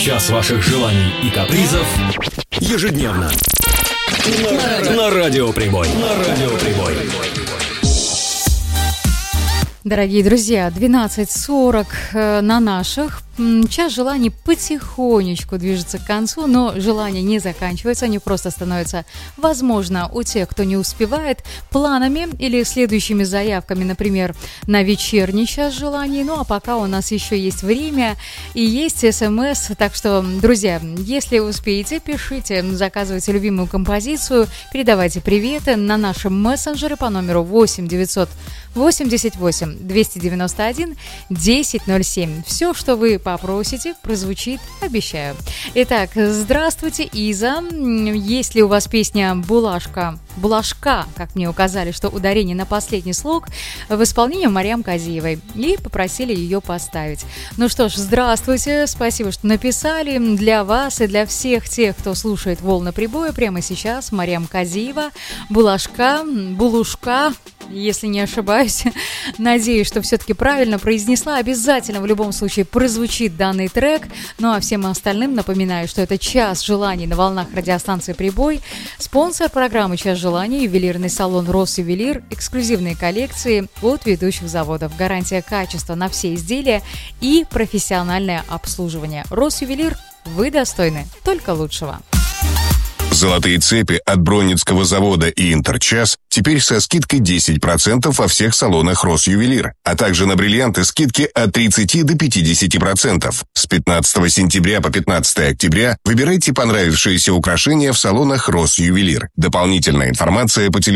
Час ваших желаний и капризов ежедневно на Радио Прямой. Дорогие друзья, 12:40 на наших. Час желаний потихонечку движется к концу, но желания не заканчиваются, они просто становятся, возможно, у тех, кто не успевает, планами или следующими заявками, например, на вечерний час желаний. Ну а пока у нас еще есть время и есть СМС, так что, друзья, если успеете, пишите, заказывайте любимую композицию, передавайте приветы на наши мессенджеры по номеру 8 988 291 1007. Все, что вы попросите, прозвучит, обещаю. Итак, здравствуйте, Иза. Есть ли у вас песня «Булашка», как мне указали, что ударение на последний слог, в исполнении Марьям Казиевой, и попросили ее поставить. Ну что ж, здравствуйте, спасибо, что написали. Для вас и для всех тех, кто слушает «Волны прибоя», прямо сейчас Марьям Казиева, «Булашка», если не ошибаюсь. Надеюсь, что все-таки правильно произнесла. Обязательно в любом случае прозвучит данный трек. Ну а всем остальным напоминаю, что это «Час желаний» на волнах радиостанции «Прибой». Спонсор программы «Час желаний» — ювелирный салон «Россювелир». Эксклюзивные коллекции от ведущих заводов. Гарантия качества на все изделия и профессиональное обслуживание. «Россювелир», вы достойны только лучшего. Золотые цепи от Бронницкого завода и Интерчас теперь со скидкой 10% во всех салонах Россювелир, а также на бриллианты скидки от 30 до 50%. С 15 сентября по 15 октября выбирайте понравившиеся украшения в салонах Россювелир. Дополнительная информация по телефону